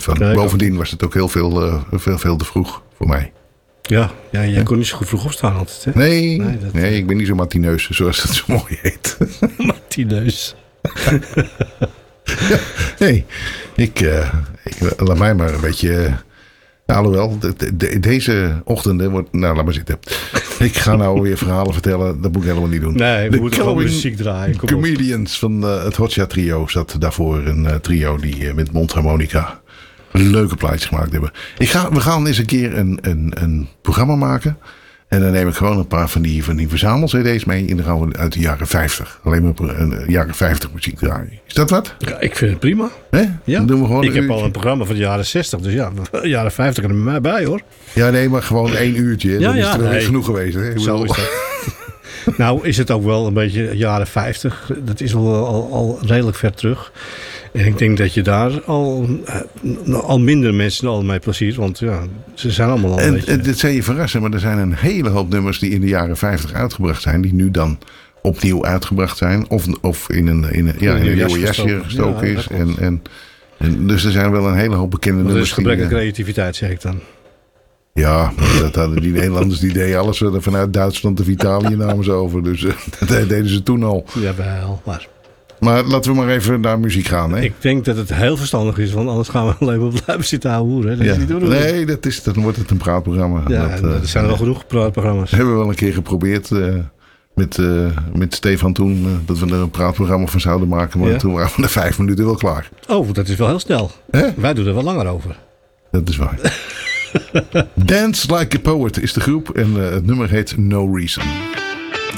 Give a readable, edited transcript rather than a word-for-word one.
van. Ja, Bovendien was het ook heel veel te vroeg voor mij. Ja, jij kon niet zo goed vroeg opstaan altijd. Hè? Nee, ik ben niet zo matineus, zoals het zo mooi heet. Matineus. Nee, ik laat mij maar een beetje... alhoewel, deze ochtenden wordt... Nou, laat maar zitten. Ik ga nou weer verhalen vertellen. Dat moet ik helemaal niet doen. Nee, we moeten gewoon muziek draaien. Kom Comedians van het Hotja trio zat daarvoor. Een trio die met mondharmonica leuke plaatjes gemaakt hebben. We gaan eens een keer een programma maken. En dan neem ik gewoon een paar van die verzamel-cd's mee. En dan gaan we uit de jaren 50. Alleen maar jaren 50 muziek draaien. Is dat wat? Ja, ik vind het prima. Hè? Ja. Dan doen we gewoon ik heb al een programma van de jaren 60. Dus ja, jaren 50 kan er bij mij bij hoor. Ja, nee, maar gewoon 1 uurtje. Dan is het wel genoeg geweest. Hè? Zo is dat. Nou is het ook wel een beetje jaren 50. Dat is al redelijk ver terug. En ik denk dat je daar al minder mensen al mee pleziert. Want ja, ze zijn allemaal al een beetje... En dit zou je verrassen, maar er zijn een hele hoop nummers die in de jaren 50 uitgebracht zijn. Die nu dan opnieuw uitgebracht zijn. Of in een nieuwe jasje gestoken is. En dus er zijn wel een hele hoop bekende nummers. Dat is gebrek aan creativiteit, zeg ik dan. Ja, dat hadden die Nederlanders, die deden alles vanuit Duitsland of Italië namen ze over. Dus dat deden ze toen al. Jawel, maar laten we maar even naar muziek gaan. Hè? Ik denk dat het heel verstandig is, want anders gaan we alleen maar blijven zitten houden. Dat is niet doen. Nee, dan wordt het een praatprogramma. Ja, er zijn wel genoeg praatprogramma's. Dat hebben we wel een keer geprobeerd met Stefan toen. Dat we er een praatprogramma van zouden maken. Maar toen waren we na 5 minuten wel klaar. Oh, dat is wel heel snel. Wij doen er wel langer over. Dat is waar. Dance Like a Poet is de groep. En het nummer heet No Reason.